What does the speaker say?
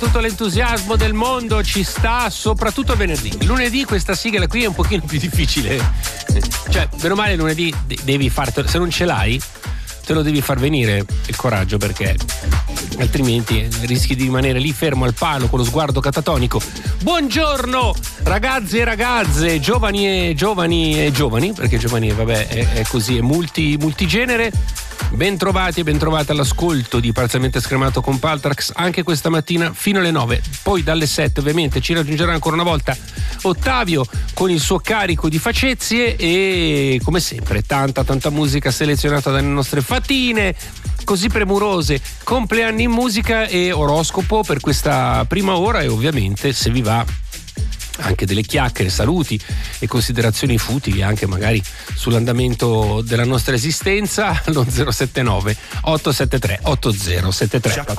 tutto l'entusiasmo del mondo ci sta, soprattutto venerdì. Lunedì questa sigla qui è un pochino più difficile. Cioè, meno male lunedì devi fartelo, se non ce l'hai te lo devi far venire il coraggio, perché altrimenti rischi di rimanere lì fermo al palo con lo sguardo catatonico. Buongiorno ragazzi e ragazze, giovani e giovani, perché giovani vabbè è così, è multigenere. Bentrovati e bentrovate all'ascolto di Parzialmente Scremato con Paltrax anche questa mattina fino alle 9. Poi dalle 7 ovviamente ci raggiungerà ancora una volta Ottavio con il suo carico di facezie e come sempre tanta musica selezionata dalle nostre fatine così premurose, compleanni in musica e oroscopo per questa prima ora, e ovviamente, se vi va, anche delle chiacchiere, saluti e considerazioni futili anche magari sull'andamento della nostra esistenza allo 079 873 8073.